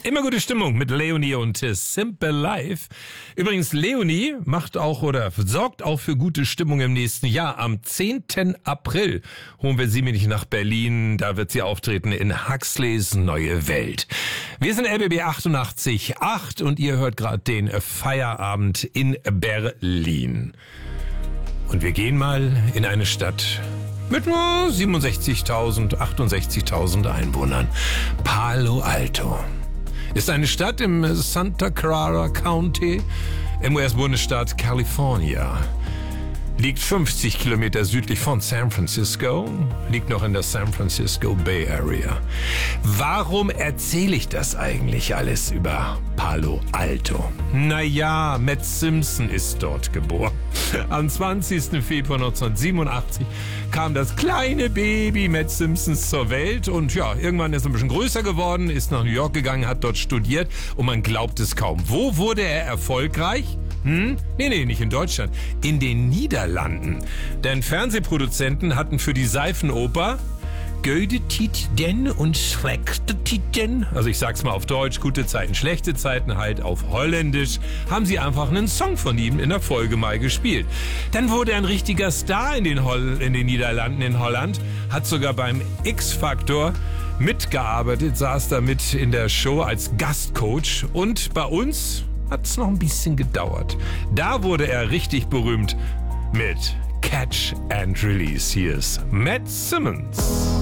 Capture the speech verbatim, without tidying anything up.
Immer gute Stimmung mit Leonie und Simple Life. Übrigens, Leonie macht auch oder sorgt auch für gute Stimmung im nächsten Jahr. Am zehnten April holen wir sie nämlich nach Berlin. Da wird sie auftreten in Huxleys Neue Welt. Wir sind R B B achtundachtzig Komma acht und ihr hört gerade den Feierabend in Berlin. Und wir gehen mal in eine Stadt mit nur siebenundsechzigtausend, achtundsechzigtausend Einwohnern. Palo Alto ist eine Stadt im Santa Clara County im U S-Bundesstaat California. Liegt fünfzig Kilometer südlich von San Francisco, liegt noch in der San Francisco Bay Area. Warum erzähle ich das eigentlich alles über Palo Alto? Naja, Matt Simpson ist dort geboren. Am zwanzigsten Februar neunzehnhundertsiebenundachtzig kam das kleine Baby Matt Simpsons zur Welt und ja, irgendwann ist er ein bisschen größer geworden, ist nach New York gegangen, hat dort studiert und man glaubt es kaum. Wo wurde er erfolgreich? Hm? Nee, nee, nicht in Deutschland. In den Niederlanden. Denn Fernsehproduzenten hatten für die Seifenoper Gute Titen und schlechte Titen, also ich sag's mal auf Deutsch, gute Zeiten, schlechte Zeiten, halt auf Holländisch, haben sie einfach einen Song von ihm in der Folge mal gespielt. Dann wurde er ein richtiger Star in den, Hol- in den Niederlanden, in Holland, hat sogar beim X-Factor mitgearbeitet, saß da mit in der Show als Gastcoach und bei uns hat's noch ein bisschen gedauert. Da wurde er richtig berühmt mit Catch and Release. Hier ist Matt Simmons.